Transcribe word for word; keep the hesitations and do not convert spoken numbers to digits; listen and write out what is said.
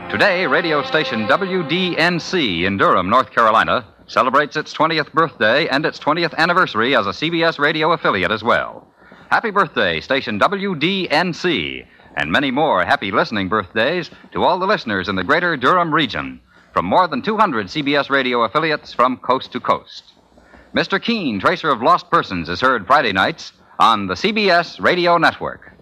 Today, radio station W D N C in Durham, North Carolina, celebrates its twentieth birthday and its twentieth anniversary as a C B S radio affiliate as well. Happy birthday, station W D N C, and many more happy listening birthdays to all the listeners in the greater Durham region, from more than two hundred C B S radio affiliates from coast to coast. Mister Keene, Tracer of Lost Persons, is heard Friday nights on the C B S Radio Network.